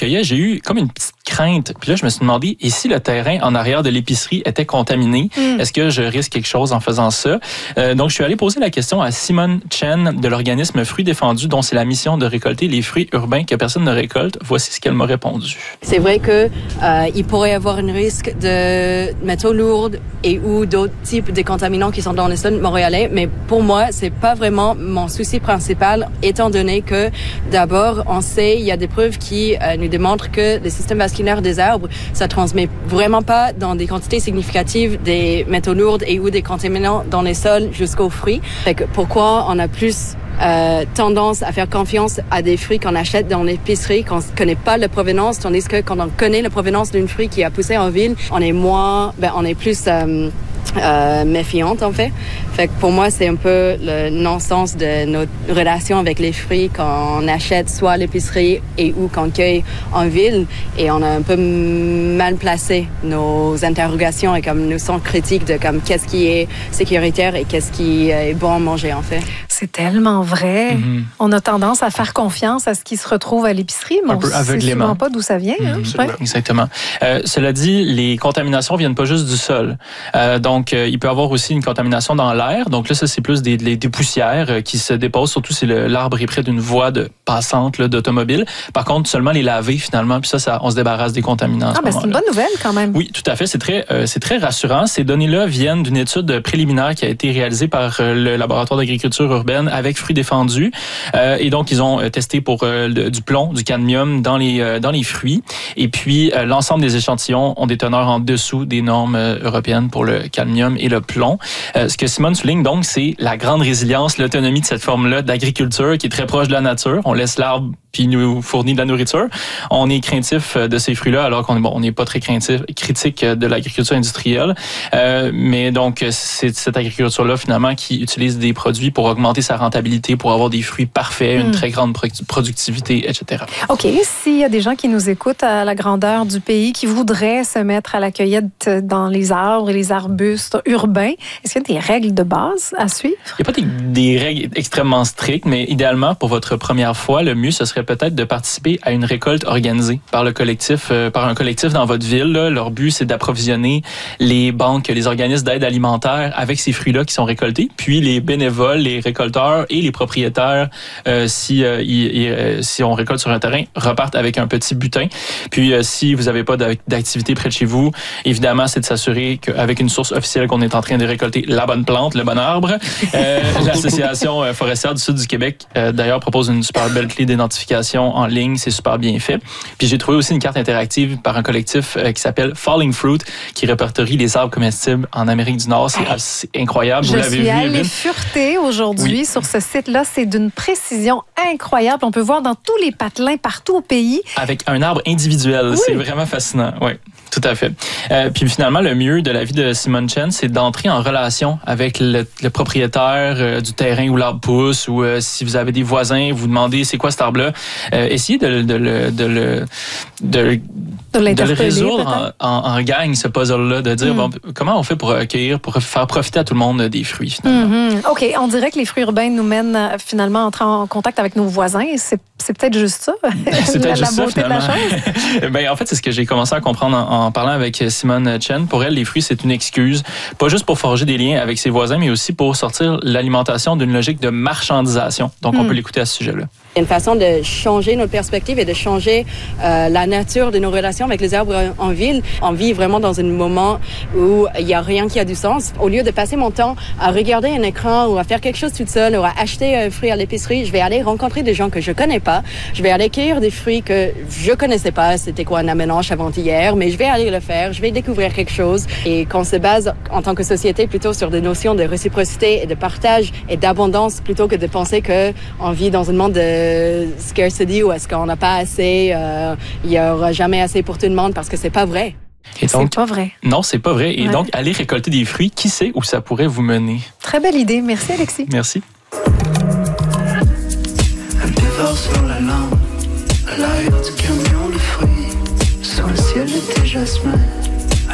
cueillais, j'ai eu comme une petite crainte. Puis là, je me suis demandé, et si le terrain en arrière de l'épicerie était contaminé, est-ce que je risque quelque chose en faisant ça? Donc, je suis allé poser la question à Simone Chen de l'organisme Fruits défendus, dont c'est la mission de récolter les fruits urbains que personne ne récolte. Voici ce qu'elle m'a répondu. C'est vrai que il pourrait y avoir un risque de métaux lourds et ou d'autres types de contaminants qui sont dans les sols montréalais, mais pour moi, c'est pas vraiment mon souci principal, étant donné que d'abord, on sait, il y a des preuves qui nous démontrent que le système vasculaire des arbres, ça transmet vraiment pas dans des quantités significatives des métaux lourds et ou des contaminants dans les sols jusqu'aux fruits. Fait que pourquoi on a plus tendance à faire confiance à des fruits qu'on achète dans l'épicerie, qu'on ne connaît pas la provenance, tandis que quand on connaît la provenance d'un fruit qui a poussé en ville, on est plus méfiante en fait. Fait que pour moi, c'est un peu le non-sens de notre relation avec les fruits qu'on achète soit à l'épicerie et ou qu'on cueille en ville, et on a un peu mal placé nos interrogations et comme nos sens critiques de comme qu'est-ce qui est sécuritaire et qu'est-ce qui est bon à manger en fait. C'est tellement vrai. On a tendance à faire confiance à ce qui se retrouve à l'épicerie, mais on ne sait souvent pas d'où ça vient. Exactement. Cela dit, les contaminations viennent pas juste du sol. Donc, il peut y avoir aussi une contamination dans l'air. Donc là, ça, c'est plus des poussières qui se déposent, surtout si l'arbre est près d'une voie passante d'automobile. Par contre, seulement les laver finalement, puis ça, on se débarrasse des contaminants. C'est une bonne nouvelle quand même. Oui, tout à fait. C'est très rassurant. Ces données-là viennent d'une étude préliminaire qui a été réalisée par le laboratoire d'agriculture urbaine avec Fruits défendus. Et donc, ils ont testé pour du plomb, du cadmium dans les fruits. Et puis, l'ensemble des échantillons ont des teneurs en dessous des normes européennes pour le cadmium et le plomb. Ce que Simone souligne donc, c'est la grande résilience, l'autonomie de cette forme-là d'agriculture qui est très proche de la nature. On laisse l'arbre puis nous fournit de la nourriture. On est craintif de ces fruits-là, alors qu'on n'est pas très critique de l'agriculture industrielle. Mais donc, c'est cette agriculture-là, finalement, qui utilise des produits pour augmenter sa rentabilité, pour avoir des fruits parfaits, une très grande productivité, etc. OK. S'il y a des gens qui nous écoutent à la grandeur du pays, qui voudraient se mettre à la cueillette dans les arbres et les arbustes urbains, est-ce qu'il y a des règles de base à suivre? Il n'y a pas des règles extrêmement strictes, mais idéalement, pour votre première fois, le mieux, ce serait peut-être de participer à une récolte organisée par un collectif dans votre ville. Là. Leur but, c'est d'approvisionner les banques, les organismes d'aide alimentaire avec ces fruits-là qui sont récoltés. Puis les bénévoles, les récolteurs et les propriétaires, si on récolte sur un terrain, repartent avec un petit butin. Puis si vous n'avez pas d'activité près de chez vous, évidemment, c'est de s'assurer qu'avec une source officielle qu'on est en train de récolter la bonne plante, le bon arbre. L'Association forestière du Sud du Québec, d'ailleurs, propose une super belle clé d'identification en ligne. C'est super bien fait. Puis j'ai trouvé aussi une carte interactive par un collectif qui s'appelle Falling Fruit, qui répertorie les arbres comestibles en Amérique du Nord. C'est assez incroyable. Vous l'avez vu, Je suis allée fureter aujourd'hui sur ce site-là. C'est d'une précision incroyable. On peut voir dans tous les patelins partout au pays. Avec un arbre individuel. Oui. C'est vraiment fascinant. Oui. Tout à fait. Puis finalement, le mieux de l'avis de Simone Chen, c'est d'entrer en relation avec le propriétaire du terrain où l'arbre pousse, ou si vous avez des voisins, vous demandez c'est quoi cet arbre-là. Essayez de le résoudre en gang, ce puzzle-là, de dire comment on fait pour accueillir, pour faire profiter à tout le monde des fruits, finalement. OK, on dirait que les fruits urbains nous mènent finalement à entrer en contact avec nos voisins. C'est peut-être juste ça, c'est peut-être juste la beauté ça, de la chose. En fait, c'est ce que j'ai commencé à comprendre en parlant avec Simone Chen. Pour elle, les fruits, c'est une excuse, pas juste pour forger des liens avec ses voisins, mais aussi pour sortir l'alimentation d'une logique de marchandisation. Donc, on peut l'écouter à ce sujet-là. Une façon de changer notre perspective et de changer la nature de nos relations avec les arbres en ville. On vit vraiment dans un moment où il n'y a rien qui a du sens. Au lieu de passer mon temps à regarder un écran ou à faire quelque chose toute seule ou à acheter un fruit à l'épicerie, je vais aller rencontrer des gens que je connais pas. Je vais aller cueillir des fruits que je connaissais pas. C'était quoi un amenanche avant-hier, mais je vais aller le faire. Je vais découvrir quelque chose. Et qu'on se base en tant que société plutôt sur des notions de réciprocité et de partage et d'abondance plutôt que de penser que on vit dans un monde de scarcity ou est-ce qu'on n'a pas assez, il n'y aura jamais assez pour tout le monde, parce que c'est pas vrai. Et donc, c'est pas vrai. Non, c'est pas vrai. Et donc, aller récolter des fruits, qui sait où ça pourrait vous mener? Très belle idée. Merci, Alexis. Merci. Un dévore sur la langue, à l'arrière du camion de fruits, sous le ciel d'été jasmin.